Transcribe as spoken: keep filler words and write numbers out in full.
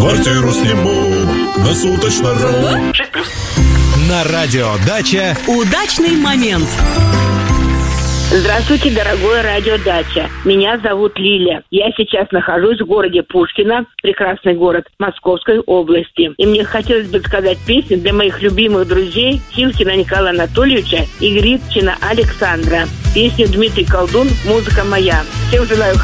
Квартиру сниму на суточно. шесть плюс. На радио «Дача» удачный момент. Здравствуйте, дорогой радио «Дача». Меня зовут Лиля. Я сейчас нахожусь в городе Пушкино, прекрасный город Московской области. И мне хотелось бы сказать песню для моих любимых друзей Силкина Николая Анатольевича и Гритчина Александра. Песню Дмитрий Колдун «Музыка моя». Всем желаю